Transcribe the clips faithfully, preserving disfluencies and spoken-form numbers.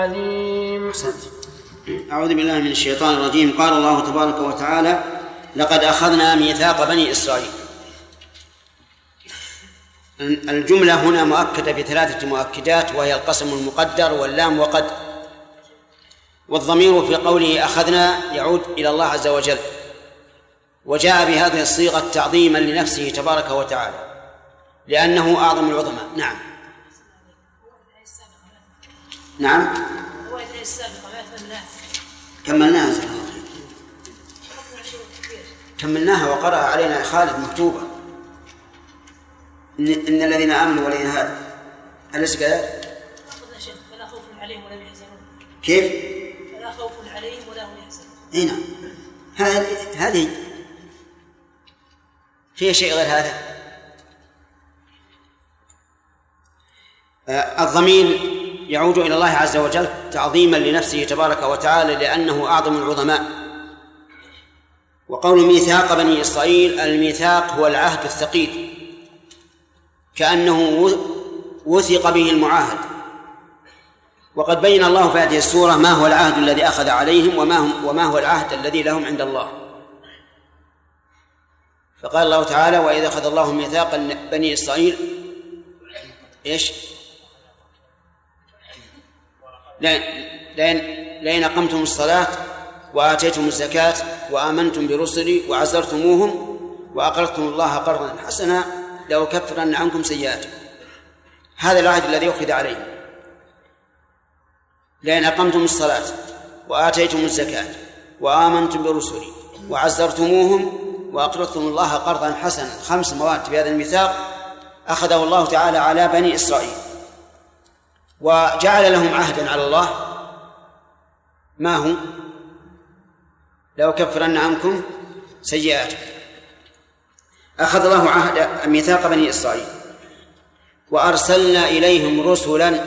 أعوذ بالله من الشيطان الرجيم. قال الله تبارك وتعالى: لقد أخذنا ميثاق بني إسرائيل. الجملة هنا مؤكدة بثلاثة مؤكدات، وهي القسم المقدر واللام وقد. والضمير في قوله أخذنا يعود إلى الله عز وجل، وجاء بهذه الصيغة تعظيما لنفسه تبارك وتعالى لأنه أعظم العظماء. نعم نعم كملناها كملناها وقرأ علينا خالد مكتوبة إن, إن الذين آمنوا والذين هادوا. أليس كذلك؟ فلا خوف عليهم ولا هم يحزنون. كيف؟ فلا خوف عليهم ولا هم يحزنون. أي نعم. هذه فيها شيء غير هذا. الضمير يعود إلى الله عز وجل تعظيما لنفسه تبارك وتعالى لأنه أعظم العظماء. وقول ميثاق بني إسرائيل، الميثاق هو العهد الثقيل، كأنه وثق به المعاهد. وقد بين الله في هذه السورة ما هو العهد الذي أخذ عليهم وما, هم وما هو العهد الذي لهم عند الله. فقال الله تعالى: وإذا أخذ الله ميثاق بني إسرائيل إيش؟ لئن لئن أقمتم الصلاة وآتيتم الزكاة وآمنتم برسلي وعزرتموهم وأقرضتم الله قرضا حسنا لأكفرن عنكم سيئاتكم. هذا العهد الذي أخذ عليهم. لئن أقمتم الصلاة وآتيتم الزكاة وآمنتم برسلي وعزرتموهم وأقرضتم الله قرضا حسنا. خمس مواد في هذا الميثاق أخذه الله تعالى على بني إسرائيل، وجعل لهم عهدا على الله. ما هو؟ لأكفرن عنكم سيئاتكم. أخذ الله عهد ميثاق بني إسرائيل. وأرسلنا إليهم رسلا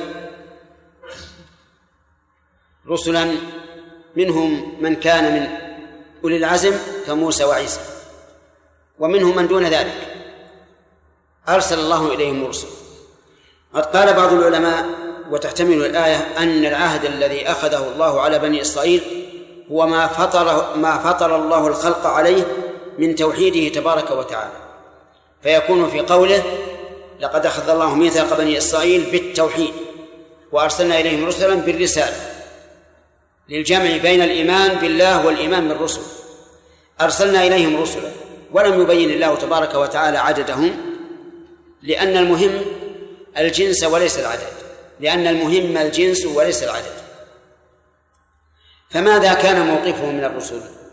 رسلا منهم من كان من أولي العزم كموسى وعيسى، ومنهم من دون ذلك أرسل الله إليهم رسلا. قد قال بعض العلماء وتحتمل الآية أن العهد الذي أخذه الله على بني إسرائيل هو ما فطر ما فطر الله الخلق عليه من توحيده تبارك وتعالى، فيكون في قوله: لقد أخذ الله ميثاق بني إسرائيل بالتوحيد وأرسلنا إليهم رسلا بالرسالة، للجمع بين الإيمان بالله والإيمان بالرسل. أرسلنا إليهم رسلا، ولم يبين الله تبارك وتعالى عددهم، لأن المهم الجنس وليس العدد، لأن المهم الجنس وليس العدد. فماذا كان موقفهم من الرسل؟